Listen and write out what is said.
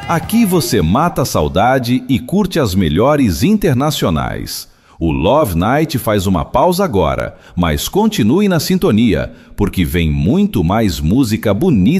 Aqui você mata a saudade e curte as melhores internacionais. O Love Night faz uma pausa agora, mas continue na sintonia, porque vem muito mais música bonita